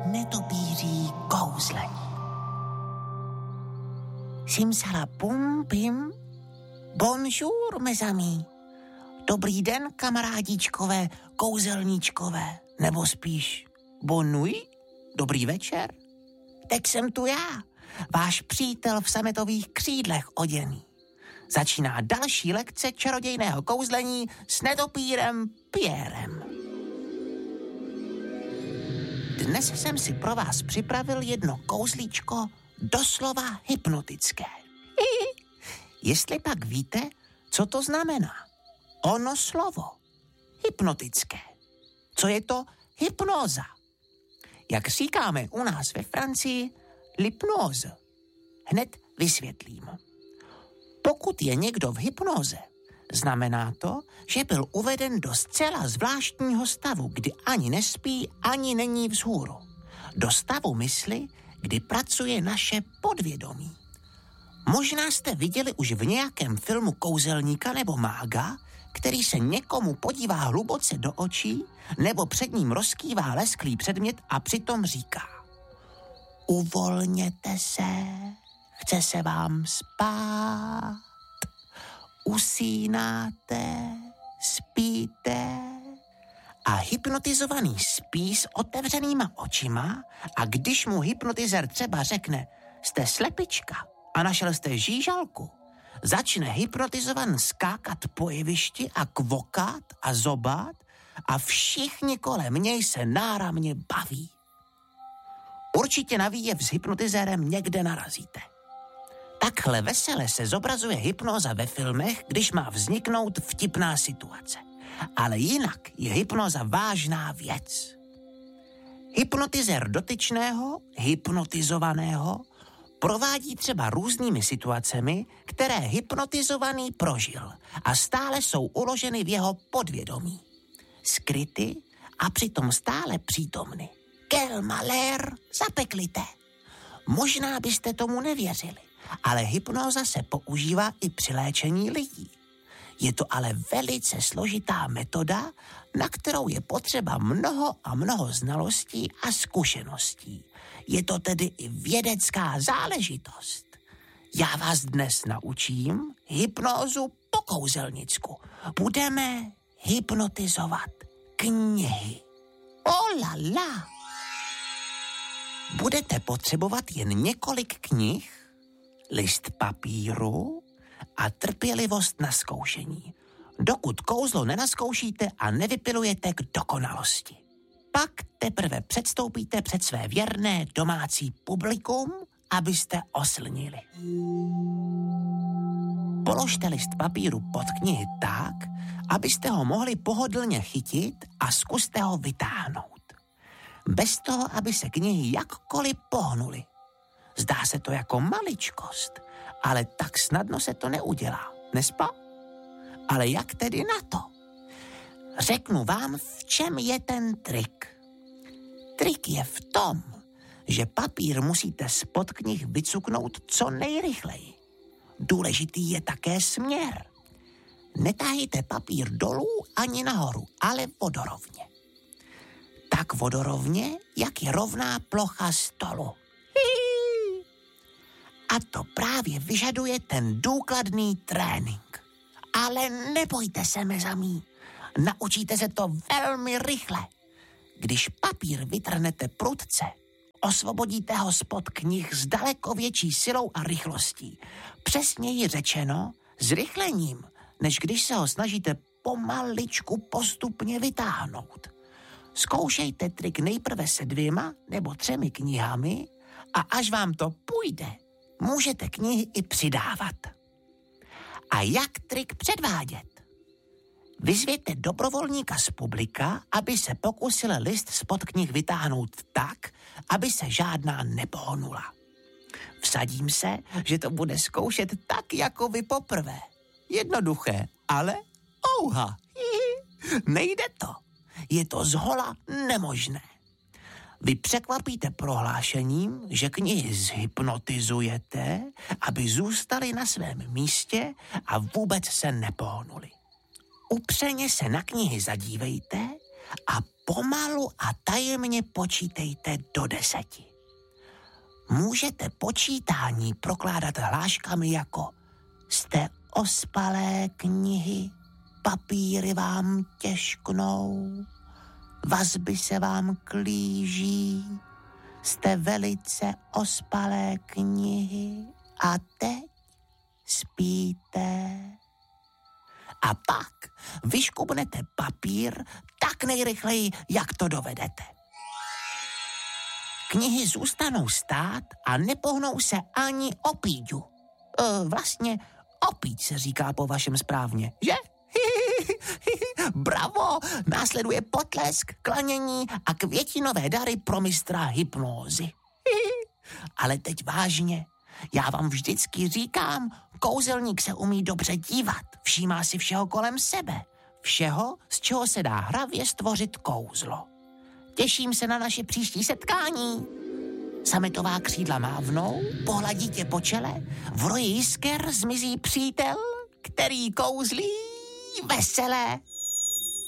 netopíří kouzlení. Simsala pum pim, bonjour, mes amis. Dobrý den, kamarádičkové, kouzelníčkové, nebo spíš bon nuit, dobrý večer. Tak jsem tu já, váš přítel v sametových křídlech oděný. Začíná další lekce čarodějného kouzlení s netopírem Pierrem. Dnes jsem si pro vás připravil jedno kouzlíčko doslova hypnotické. Jestli pak víte, co to znamená? Ono slovo. Hypnotické. Co je to hypnóza? Jak říkáme u nás ve Francii, l'hypnose. Hned vysvětlím. Pokud je někdo v hypnoze, znamená to, že byl uveden do zcela zvláštního stavu, kdy ani nespí, ani není vzhůru. Do stavu mysli, kdy pracuje naše podvědomí. Možná jste viděli už v nějakém filmu kouzelníka nebo mága, který se někomu podívá hluboce do očí nebo před ním rozkývá lesklý předmět a přitom říká: uvolněte se, chce se vám spát, usínáte, spíte. A hypnotizovaný spí s otevřenýma očima a když mu hypnotizér třeba řekne: jste slepička a našel jste žížalku, začne hypnotizovan skákat po jevišti a kvokat a zobat a všichni kolem něj se náramně baví. Určitě na výjev s hypnotizérem někde narazíte. Takhle vesele se zobrazuje hypnóza ve filmech, když má vzniknout vtipná situace. Ale jinak je hypnoza vážná věc. Hypnotizér dotyčného, hypnotizovaného, provádí třeba různými situacemi, které hypnotizovaný prožil a stále jsou uloženy v jeho podvědomí. Skryty a přitom stále přítomny. Quel malheur, zapeklité. Možná byste tomu nevěřili, ale hypnóza se používá i při léčení lidí. Je to ale velice složitá metoda, na kterou je potřeba mnoho a mnoho znalostí a zkušeností. Je to tedy i vědecká záležitost. Já vás dnes naučím hypnózu po kouzelnicku. Budeme hypnotizovat knihy. Oh la la! Budete potřebovat jen několik knih, list papíru a trpělivost na zkoušení, dokud kouzlo nenaskoušíte a nevypilujete k dokonalosti. Pak teprve předstoupíte před své věrné domácí publikum, abyste oslnili. Položte list papíru pod knihy tak, abyste ho mohli pohodlně chytit a zkuste ho vytáhnout. Bez toho, aby se knihy jakkoliv pohnuly. Zdá se to jako maličkost, ale tak snadno se to neudělá, nespa? Ale jak tedy na to? Řeknu vám, v čem je ten trik. Trik je v tom, že papír musíte spod knih vycuknout co nejrychleji. Důležitý je také směr. Netáhejte papír dolů ani nahoru, ale vodorovně. Tak vodorovně, jak je rovná plocha stolu. A to právě vyžaduje ten důkladný trénink. Ale nebojte se, mezamí. Naučíte se to velmi rychle. Když papír vytrhnete prudce, osvobodíte ho spod knih s daleko větší silou a rychlostí. Přesněji řečeno, s rychlením, než když se ho snažíte pomaličku postupně vytáhnout. Zkoušejte trik nejprve se 2 nebo 3 knihami a až vám to půjde, můžete knihy i přidávat. A jak trik předvádět? Vyzvěte dobrovolníka z publika, aby se pokusil list spod knih vytáhnout tak, aby se žádná nepohnula. Vsadím se, že to bude zkoušet tak, jako vy poprvé. Jednoduché, ale ouha. Nejde to. Je to zhola nemožné. Vy překvapíte prohlášením, že knihy zhypnotizujete, aby zůstaly na svém místě a vůbec se nepohnuly. Upřeně se na knihy zadívejte a pomalu a tajemně počítejte do 10. Můžete počítání prokládat hláškami jako jste ospalé knihy, papíry vám těžknou, vazby se vám klíží, jste velice ospalé knihy a teď spíte. A pak vyškubnete papír tak nejrychleji, jak to dovedete. Knihy zůstanou stát a nepohnou se ani o píďu. Vlastně opíť se říká po vašem správně, že? Bravo! Následuje potlesk, klanění a květinové dary pro mistra hypnózy. Ale teď vážně, já vám vždycky říkám, kouzelník se umí dobře dívat, všímá si všeho kolem sebe. Všeho, z čeho se dá hravě stvořit kouzlo. Těším se na naše příští setkání. Sametová křídla mávnou, pohladí tě po čele, v roji jisker zmizí přítel, který kouzlí veselé.